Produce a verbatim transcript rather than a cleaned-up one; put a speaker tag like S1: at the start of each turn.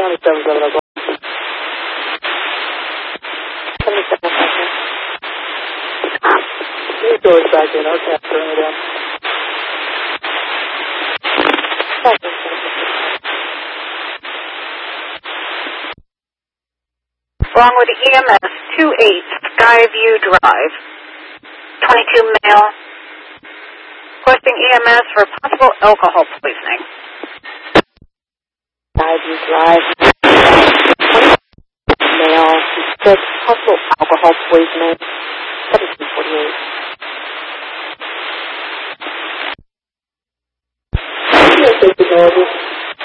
S1: County seven seven Oklahoma. seventy-seven Oklahoma. New doors back in. I'll tap turn it down.
S2: Longwood E M S two eight Skyview Drive, twenty-two male, requesting E M S for possible alcohol poisoning.
S1: Skyview Drive, male, suspect possible alcohol poisoning, seventeen forty-eight.